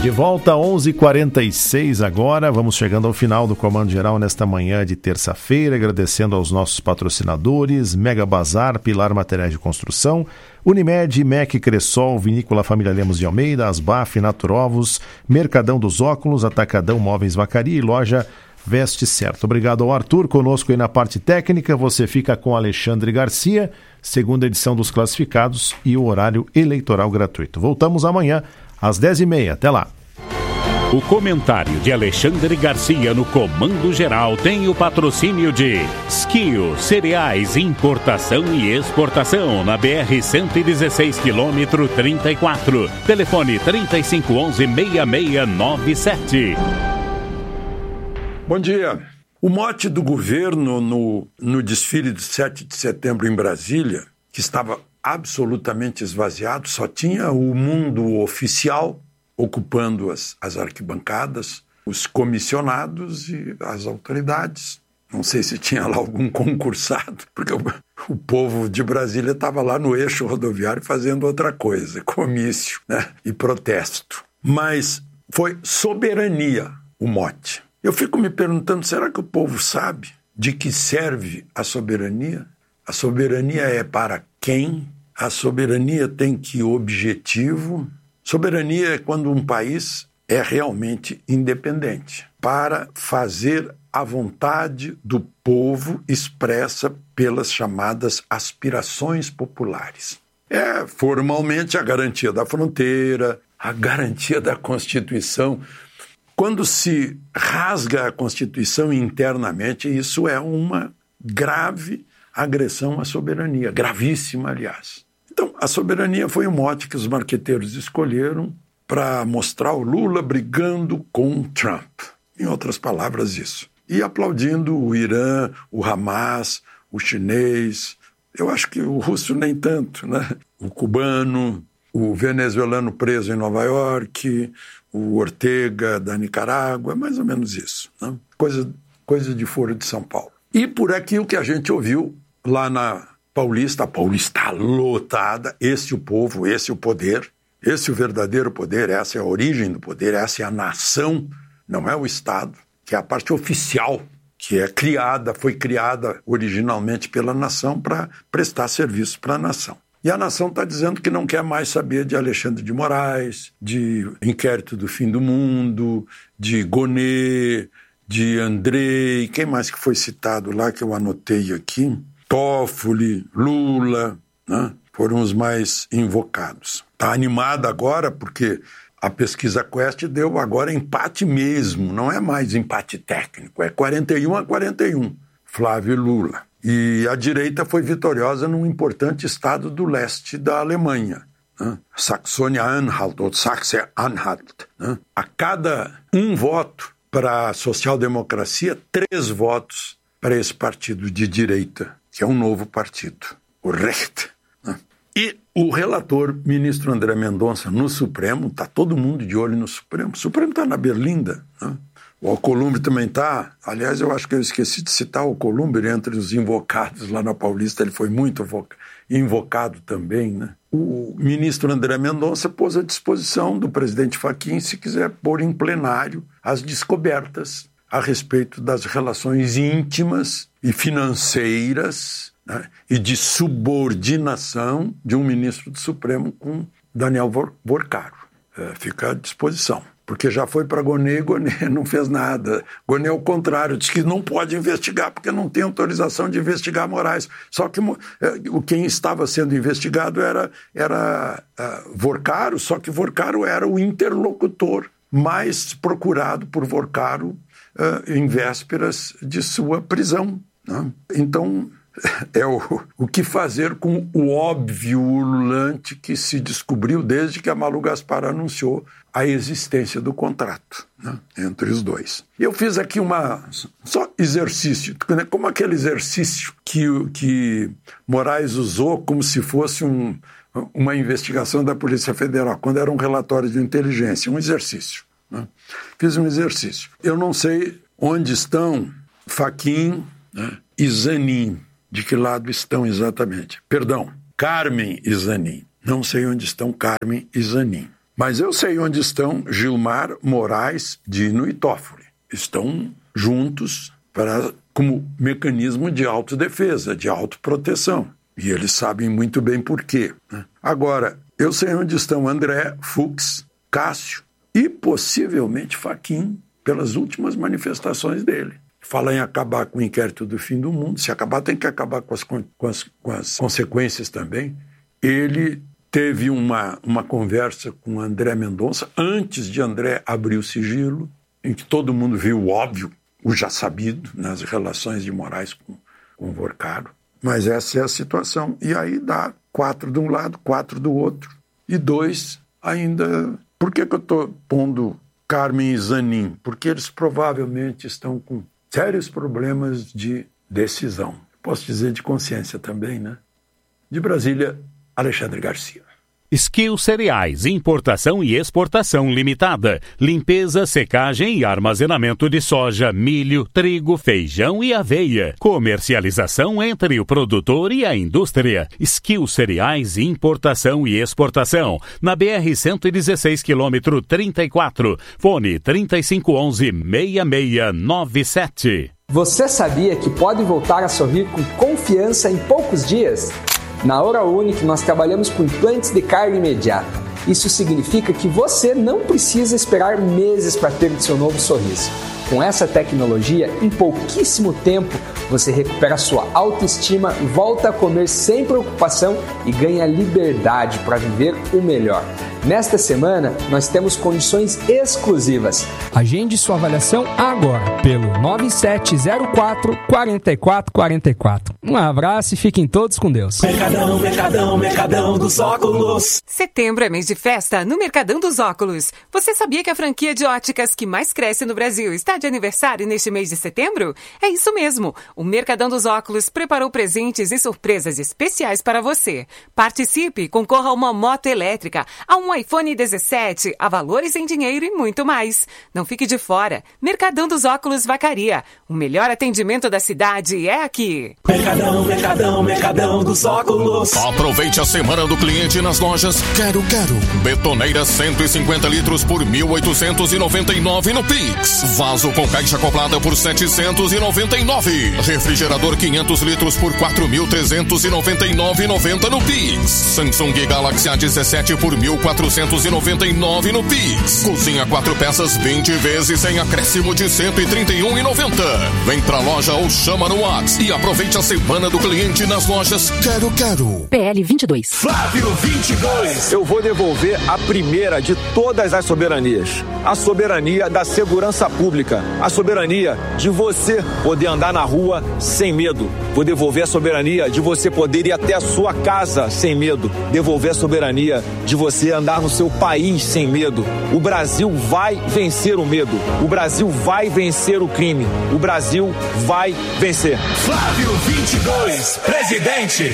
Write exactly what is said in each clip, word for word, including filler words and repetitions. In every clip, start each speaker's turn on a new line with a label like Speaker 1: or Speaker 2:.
Speaker 1: De volta às onze e quarenta e seis agora, vamos chegando ao final do Comando Geral nesta manhã de terça-feira, agradecendo aos nossos patrocinadores, Mega Bazar, Pilar Materiais de Construção, Unimed, M E C, Cressol, Vinícola Família Lemos de Almeida, Asbaf, Naturovos, Mercadão dos Óculos, Atacadão Móveis Vacaria e Loja Veste Certo. Obrigado ao Arthur, conosco aí na parte técnica, você fica com Alexandre Garcia, segunda edição dos classificados e o horário eleitoral gratuito. Voltamos amanhã às dez e meia. Até lá.
Speaker 2: O comentário de Alexandre Garcia no Comando Geral tem o patrocínio de Skio, cereais, importação e exportação na B R cento e dezesseis, quilômetro trinta e quatro. Telefone trinta e cinco onze, seis seis nove sete.
Speaker 3: Bom dia. O mote do governo no, no desfile de sete de setembro em Brasília, que estava absolutamente esvaziado, só tinha o mundo oficial ocupando as, as arquibancadas, os comissionados e as autoridades. Não sei se tinha lá algum concursado, porque o, o povo de Brasília estava lá no eixo rodoviário fazendo outra coisa, comício, né? E protesto. Mas foi soberania o mote. Eu fico me perguntando, será que o povo sabe de que serve a soberania? A soberania é para quem? A soberania tem que objetivo? Soberania é quando um país é realmente independente, para fazer a vontade do povo expressa pelas chamadas aspirações populares. É formalmente a garantia da fronteira, a garantia da Constituição. Quando se rasga a Constituição internamente, isso é uma grave agressão à soberania, gravíssima, aliás. Então, a soberania foi um mote que os marqueteiros escolheram para mostrar o Lula brigando com Trump. Em outras palavras, isso. E aplaudindo o Irã, o Hamas, o chinês, eu acho que o russo nem tanto, né? O cubano, o venezuelano preso em Nova York, o Ortega da Nicarágua, mais ou menos isso, né? Coisa, coisa de Foro de São Paulo. E por aquilo que a gente ouviu lá na Paulista, a Paulista está lotada, esse o povo, esse o poder, esse o verdadeiro poder, essa é a origem do poder, essa é a nação, não é o Estado, que é a parte oficial, que é criada, foi criada originalmente pela nação para prestar serviço para a nação. E a nação está dizendo que não quer mais saber de Alexandre de Moraes, de inquérito do fim do mundo, de Gonê, de Andrei, quem mais que foi citado lá que eu anotei aqui? Toffoli, Lula, né? Foram os mais invocados. Está animada agora porque a pesquisa Quest deu agora empate mesmo, não é mais empate técnico, é quarenta e um a quarenta e um, Flávio e Lula. E a direita foi vitoriosa num importante estado do leste da Alemanha, né? Saxônia-Anhalt, ou Sachsen-Anhalt. Né? A cada um voto para a social-democracia, três votos para esse partido de direita, que é um novo partido, o Recht. Né? E o relator, ministro André Mendonça, no Supremo, está todo mundo de olho no Supremo. O Supremo está na Berlinda, né? O Alcolumbre também está. Aliás, eu acho que eu esqueci de citar o Alcolumbre entre os invocados lá na Paulista. Ele foi muito invocado também, né? O ministro André Mendonça pôs à disposição do presidente Fachin, se quiser pôr em plenário as descobertas a respeito das relações íntimas e financeiras, né, e de subordinação de um ministro do Supremo com Daniel Vorcaro. É, fica à disposição. Porque já foi para Gonê e Gonê não fez nada. Gonê, ao contrário, disse que não pode investigar porque não tem autorização de investigar Moraes. Só que o quem estava sendo investigado era, era uh, Vorcaro, só que Vorcaro era o interlocutor mais procurado por Vorcaro uh, em vésperas de sua prisão, né? Então, é o, o que fazer com o óbvio ululante que se descobriu desde que a Malu Gaspar anunciou a existência do contrato, né, entre os dois. E eu fiz aqui uma só exercício, né, como aquele exercício que, que Moraes usou como se fosse um, uma investigação da Polícia Federal, quando era um relatório de inteligência, um exercício. Né? Fiz um exercício. Eu não sei onde estão Fachin, né, e Zanin. De que lado estão exatamente? Perdão, Carmen e Zanin. Não sei onde estão Carmen e Zanin. Mas eu sei onde estão Gilmar, Moraes, Dino e Toffoli. Estão juntos para, como mecanismo de autodefesa, de autoproteção. E eles sabem muito bem por quê, né? Agora, eu sei onde estão André, Fux, Cássio e possivelmente Fachin, pelas últimas manifestações dele. Fala em acabar com o inquérito do fim do mundo. Se acabar, tem que acabar com as, com as, com as consequências também. Ele teve uma, uma conversa com André Mendonça, antes de André abrir o sigilo, em que todo mundo viu o óbvio, o já sabido, nas relações de Moraes com, com o Vorcaro. Mas essa é a situação. E aí dá quatro de um lado, quatro do outro, e dois ainda... Por que que eu estou pondo Carmen e Zanin? Porque eles provavelmente estão com sérios problemas de decisão. Posso dizer de consciência também, né? De Brasília, Alexandre Garcia.
Speaker 2: Skill Cereais, importação e exportação limitada. Limpeza, secagem e armazenamento de soja, milho, trigo, feijão e aveia. Comercialização entre o produtor e a indústria. Skill Cereais, importação e exportação. Na B R cento e dezesseis, quilômetro trinta e quatro. Fone trinta e cinco onze, seis seis nove sete.
Speaker 4: Você sabia que pode voltar a sorrir com confiança em poucos dias? Na Hora Unique, nós trabalhamos com implantes de carga imediata. Isso significa que você não precisa esperar meses para ter o seu novo sorriso. Com essa tecnologia, em pouquíssimo tempo, você recupera sua autoestima, volta a comer sem preocupação e ganha liberdade para viver o melhor. Nesta semana, nós temos condições exclusivas.
Speaker 5: Agende sua avaliação agora pelo nove sete zero quatro, quatro quatro quatro quatro. Um abraço e fiquem todos com Deus.
Speaker 6: Mercadão, Mercadão, Mercadão dos Óculos.
Speaker 7: Setembro é mês de festa no Mercadão dos Óculos. Você sabia que a franquia de óticas que mais cresce no Brasil está de aniversário neste mês de setembro? É isso mesmo. O Mercadão dos Óculos preparou presentes e surpresas especiais para você. Participe, concorra a uma moto elétrica, a um iPhone dezessete, a valores em dinheiro e muito mais. Não fique de fora. Mercadão dos Óculos Vacaria. O melhor atendimento da cidade é aqui.
Speaker 6: Mercadão, Mercadão, Mercadão dos Óculos.
Speaker 8: Aproveite a semana do cliente nas lojas Quero Quero. Betoneira cento e cinquenta litros por mil oitocentos e noventa e nove no Pix. Vaso com caixa acoplada por setecentos e noventa e nove. Refrigerador quinhentos litros por quatro mil trezentos e noventa e nove reais e noventa centavos no Pix. Samsung Galaxy A dezessete por mil quatrocentos e noventa e nove reais no Pix. Cozinha quatro peças vinte vezes sem acréscimo de cento e trinta e um reais e noventa centavos. Vem pra loja ou chama no WhatsApp e aproveite a semana do cliente nas lojas Quero Quero.
Speaker 9: P L vinte e dois.
Speaker 6: Flávio vinte e dois.
Speaker 10: Eu vou devolver a primeira de todas as soberanias. A soberania da segurança pública. A soberania de você poder andar na rua sem medo. Vou devolver a soberania de você poder ir até a sua casa sem medo. Devolver a soberania de você andar no seu país sem medo. O Brasil vai vencer o medo. O Brasil vai vencer o crime. O Brasil vai vencer.
Speaker 6: Flávio vinte e dois, presidente.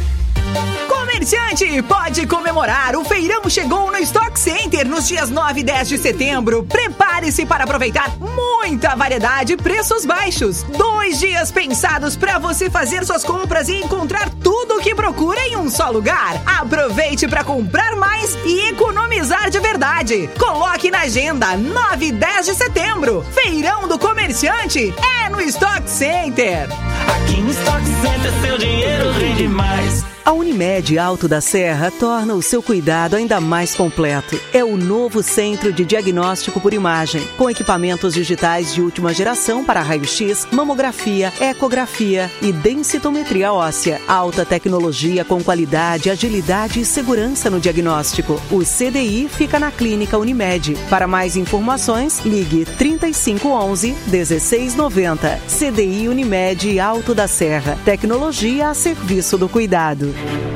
Speaker 11: Comerciante, pode comemorar. O feirão chegou no Stock Center nos dias nove e dez de setembro. Prepare-se para aproveitar muita variedade e preços baixos. Dois dias pensados para você fazer suas compras e encontrar tudo o que procura em um só lugar. Aproveite para comprar mais e economizar de verdade. Coloque na agenda nove e dez de setembro. Feirão do Comerciante é no Stock Center.
Speaker 6: Aqui no Stock Center seu dinheiro rende mais.
Speaker 12: A Unimed Alto da Serra torna o seu cuidado ainda mais completo. É o novo centro de diagnóstico por imagem, com equipamentos digitais de última geração para raio-x, mamografia, ecografia e densitometria óssea. Alta tecnologia com qualidade, agilidade e segurança no diagnóstico. O C D I fica na Clínica Unimed. Para mais informações, ligue trinta e cinco onze, dezesseis noventa. C D I Unimed Alto da Serra. Tecnologia a serviço do cuidado.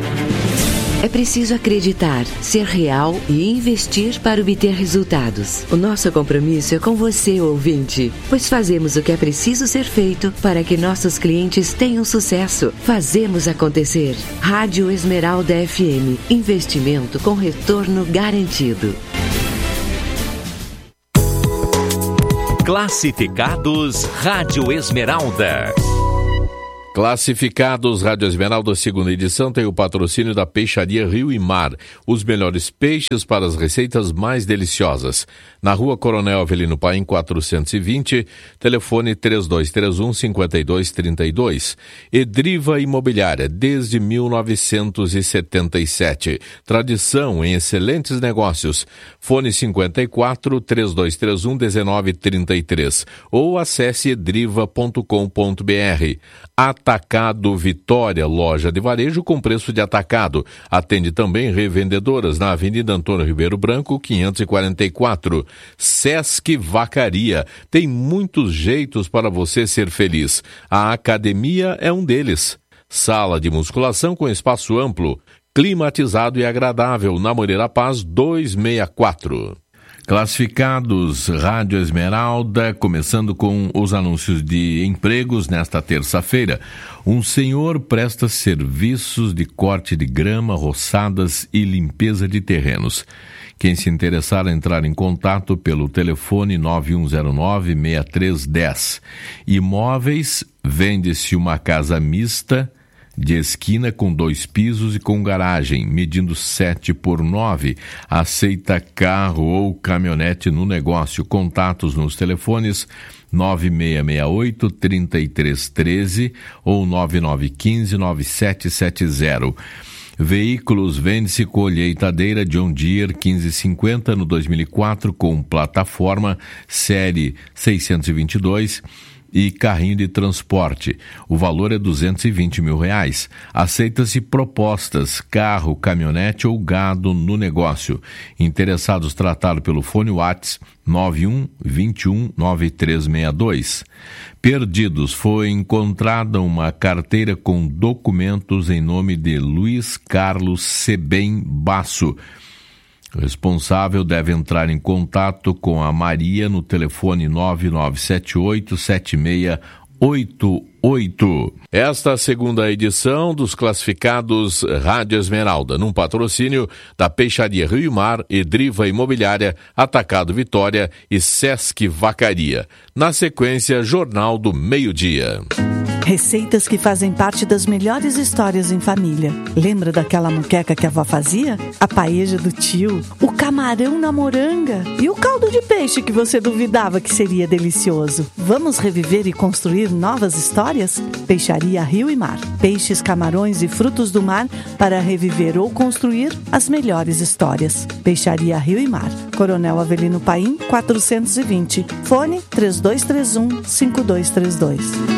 Speaker 9: É preciso acreditar, ser real e investir para obter resultados. O nosso compromisso é com você, ouvinte, pois fazemos o que é preciso ser feito para que nossos clientes tenham sucesso. Fazemos acontecer. Rádio Esmeralda F M. Investimento com retorno garantido.
Speaker 2: Classificados Rádio Esmeralda.
Speaker 13: Classificados Rádio Esmeralda, segunda edição, tem o patrocínio da Peixaria Rio e Mar. Os melhores peixes para as receitas mais deliciosas. Na Rua Coronel Avelino Paim, quatrocentos e vinte, telefone três dois três um, cinco dois três dois. Edriva Imobiliária, desde mil novecentos e setenta e sete. Tradição em excelentes negócios. Fone cinquenta e quatro, três dois três um, dezenove trinta e três. Ou acesse edriva ponto com ponto b r. Atacado Vitória, loja de varejo com preço de atacado. Atende também revendedoras na Avenida Antônio Ribeiro Branco, quinhentos e quarenta e quatro. Sesc Vacaria. Tem muitos jeitos para você ser feliz. A academia é um deles. Sala de musculação com espaço amplo, climatizado e agradável, na Moreira Paz duzentos e sessenta e quatro. Classificados Rádio Esmeralda, começando com os anúncios de empregos nesta terça-feira. Um senhor presta serviços de corte de grama, roçadas e limpeza de terrenos. Quem se interessar, entrar em contato pelo telefone nove um zero nove, seis três um zero. Imóveis, vende-se uma casa mista de esquina com dois pisos e com garagem, medindo sete por nove. Aceita carro ou caminhonete no negócio. Contatos nos telefones nove seis seis oito, três três um três ou nove nove um cinco, nove sete sete zero. Veículos, vende-se colheitadeira John Deere quinze cinquenta no dois mil e quatro com plataforma série seiscentos e vinte e dois e carrinho de transporte. O valor é duzentos e vinte mil reais. Aceita-se propostas, carro, caminhonete ou gado no negócio. Interessados, tratado pelo fone WhatsApp nove um, vinte e um, nove três seis dois. Perdidos, foi encontrada uma carteira com documentos em nome de Luiz Carlos Sebem Basso. O responsável deve entrar em contato com a Maria no telefone nove nove sete oito, sete seis oito oito. Esta segunda edição dos classificados Rádio Esmeralda, num patrocínio da Peixaria Rio e Mar, Edriva Imobiliária, Atacado Vitória e Sesc Vacaria. Na sequência, Jornal do Meio-Dia.
Speaker 12: Receitas que fazem parte das melhores histórias em família. Lembra daquela moqueca que a avó fazia? A paeja do tio, o camarão na moranga e o caldo de peixe que você duvidava que seria delicioso. Vamos reviver e construir novas histórias? Peixaria Rio e Mar. Peixes, camarões e frutos do mar para reviver ou construir as melhores histórias. Peixaria Rio e Mar. Coronel Avelino Paim, quatrocentos e vinte. Fone três dois três um, cinco dois três dois.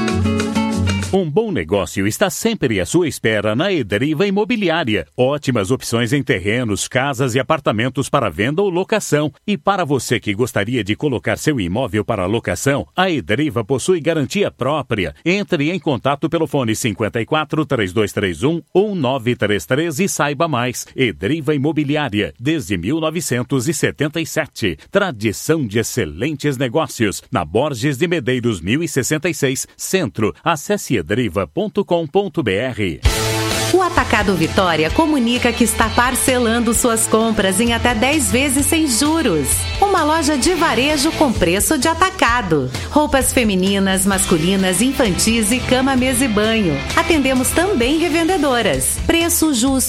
Speaker 2: Um bom negócio está sempre à sua espera na Edriva Imobiliária. Ótimas opções em terrenos, casas e apartamentos para venda ou locação. E para você que gostaria de colocar seu imóvel para locação, a Edriva possui garantia própria. Entre em contato pelo fone cinquenta e quatro, três dois três um ou nove três três e saiba mais. Edriva Imobiliária, desde mil novecentos e setenta e sete. Tradição de excelentes negócios. Na Borges de Medeiros, mil e sessenta e seis, Centro. Acesse edriva ponto com ponto b r.
Speaker 14: O Atacado Vitória comunica que está parcelando suas compras em até dez vezes sem juros. Uma loja de varejo com preço de atacado. Roupas femininas, masculinas, infantis e cama, mesa e banho. Atendemos também revendedoras. Preço justo.